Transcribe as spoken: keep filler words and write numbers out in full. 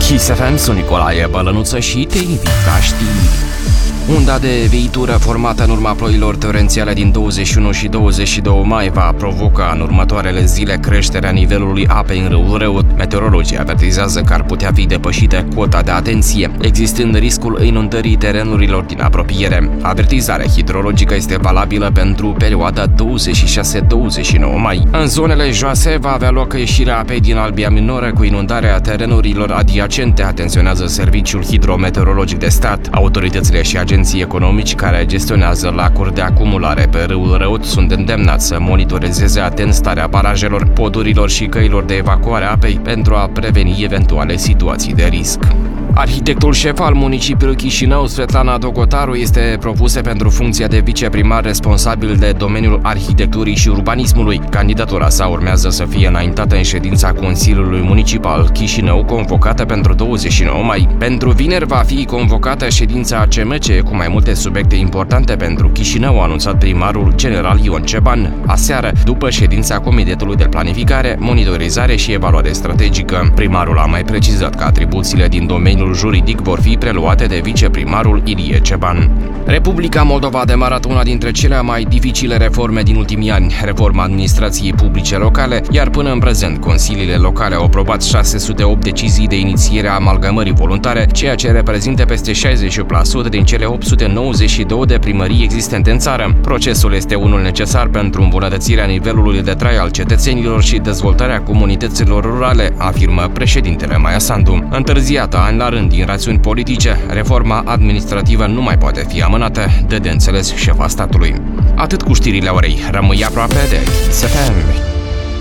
Kiss F M, sunt Nicolae Bălănuță și te invit la știri. Unda de viitură formată în urma ploilor torențiale din douăzeci și unu și douăzeci și doi mai va provoca în următoarele zile creșterea nivelului apei în râul Răut. Meteorologii avertizează că ar putea fi depășită cota de atenție, existând riscul inundării terenurilor din apropiere. Avertizarea hidrologică este valabilă pentru perioada douăzeci și șase douăzeci și nouă mai. În zonele joase va avea loc ieșirea apei din Albia Minoră cu inundarea terenurilor adiacente, atenționează Serviciul Hidrometeorologic de Stat. Autoritățile și agenții economici care gestionează lacuri de acumulare pe râul Răut sunt îndemnați să monitorizeze atent starea barajelor, podurilor și căilor de evacuare a apei pentru a preveni eventuale situații de risc. Arhitectul șef al municipiului Chișinău, Svetlana Dogotaru, este propusă pentru funcția de viceprimar responsabil de domeniul arhitecturii și urbanismului. Candidatura sa urmează să fie înaintată în ședința Consiliului Municipal Chișinău, convocată pentru douăzeci și nouă mai. Pentru vineri va fi convocată ședința A C M C cu mai multe subiecte importante pentru Chișinău, a anunțat primarul general Ion Ceban aseară, după ședința Comitetului de Planificare, Monitorizare și Evaluare Strategică. Primarul a mai precizat că atribuțiile din domeniul juridic vor fi preluate de viceprimarul Ilie Ceban. Republica Moldova a demarat una dintre cele mai dificile reforme din ultimii ani, reforma administrației publice locale, iar până în prezent consiliile locale au aprobat șase sute opt decizii de inițiere a amalgamării voluntare, ceea ce reprezintă peste șaizeci și opt la sută din cele opt sute nouăzeci și doi de primării existente în țară. Procesul este unul necesar pentru îmbunătățirea nivelului de trai al cetățenilor și dezvoltarea comunităților rurale, afirmă președintele Maia Sandu. Întârziată ani la rând din rațiuni politice, reforma administrativă nu mai poate fi amânată, dă de înțeles șefa statului. Atât cu știrile orei, rămâi aproape de Kiss F M.